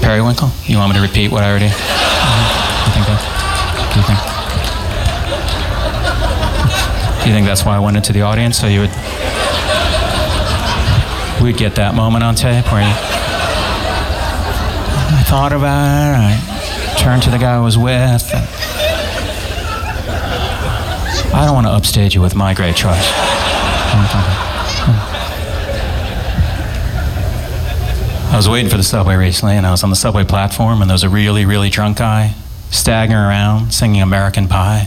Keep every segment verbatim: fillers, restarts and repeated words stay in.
Periwinkle? You want me to repeat what I already? You think that? Do you think? Do you think that's why I went into the audience, so you would we'd get that moment on tape where you, I thought about it, I turned to the guy I was with. And I don't want to upstage you with my great choice. I was waiting for the subway recently, and I was on the subway platform, and there was a really, really drunk guy staggering around, singing American Pie.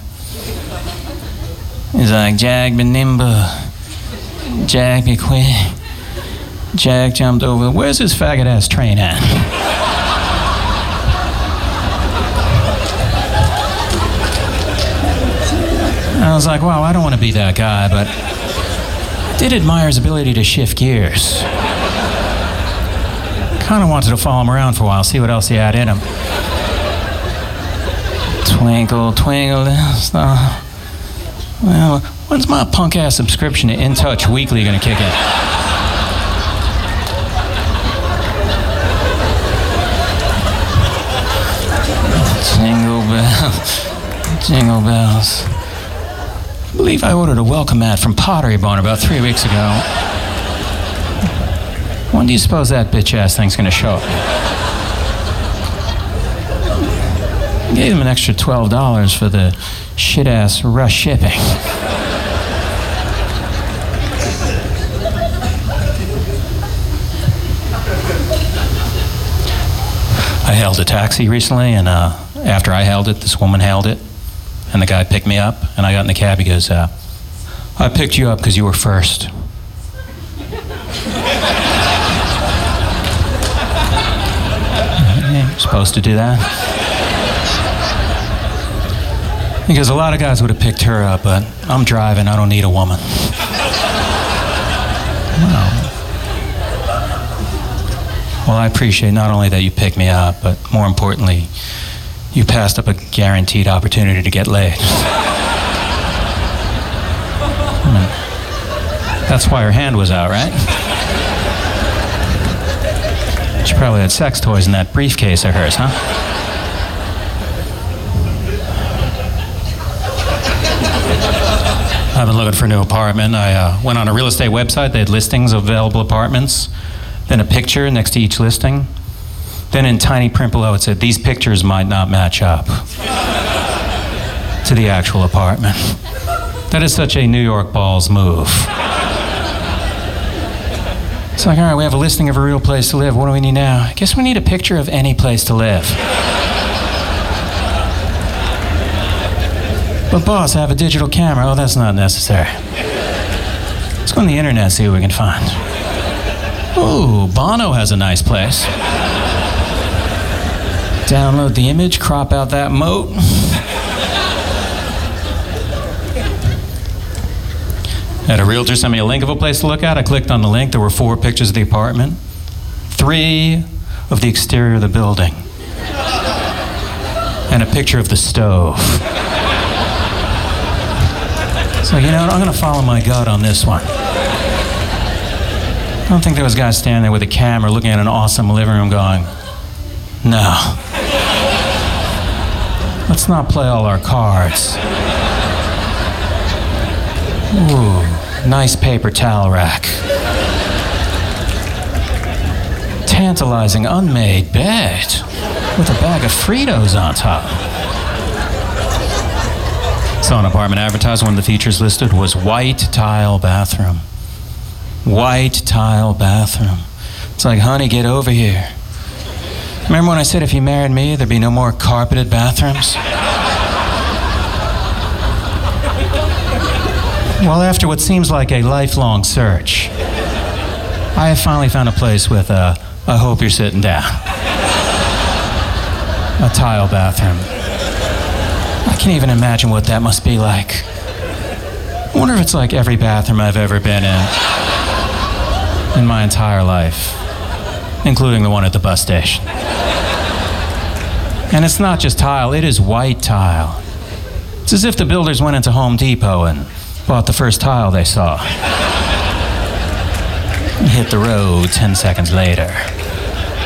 He's like, Jag be nimble, Jag be quick, Jag jumped over. Where's this faggot-ass train at? I was like, wow, I don't want to be that guy, but I did admire his ability to shift gears. Kind of wanted to follow him around for a while, see what else he had in him. Twinkle, twinkle, little star. Well, when's my punk-ass subscription to In Touch Weekly gonna kick in? Jingle bells, jingle bells. I believe I ordered a welcome mat from Pottery Barn about three weeks ago. When do you suppose that bitch-ass thing's gonna show up? I gave him an extra twelve dollars for the shit-ass rush shipping. I hailed a taxi recently, and uh, after I hailed it, this woman hailed it, and the guy picked me up, and I got in the cab. He goes, uh, I picked you up because you were first. You're supposed to do that? Because a lot of guys would have picked her up, but I'm driving, I don't need a woman. Well, well, I appreciate not only that you picked me up, but more importantly, you passed up a guaranteed opportunity to get laid. I mean, that's why her hand was out, right? She probably had sex toys in that briefcase of hers, huh? I've been looking for a new apartment. I uh, went on a real estate website. They had listings of available apartments, then a picture next to each listing. Then in tiny print below it said, these pictures might not match up to the actual apartment. That is such a New York balls move. It's like, all right, we have a listing of a real place to live. What do we need now? I guess we need a picture of any place to live. But boss, I have a digital camera. Oh, that's not necessary. Let's go on the internet, see what we can find. Ooh, Bono has a nice place. Download the image, crop out that moat. Had a realtor send me a link of a place to look at. I clicked on the link. There were four pictures of the apartment, three of the exterior of the building, and a picture of the stove. So, you know what? I'm going to follow my gut on this one. I don't think there was a guy standing there with a camera looking at an awesome living room going, no. Let's not play all our cards. Ooh, nice paper towel rack. Tantalizing unmade bed with a bag of Fritos on top. Saw an apartment advertised. One of the features listed was white tile bathroom. White tile bathroom. It's like, honey, get over here. Remember when I said if you married me, there'd be no more carpeted bathrooms? Well, after what seems like a lifelong search, I have finally found a place with a, I hope you're sitting down. A tile bathroom. I can't even imagine what that must be like. I wonder if it's like every bathroom I've ever been in, in my entire life, including the one at the bus station. And it's not just tile, it is white tile. It's as if the builders went into Home Depot and bought the first tile they saw. And hit the road ten seconds later.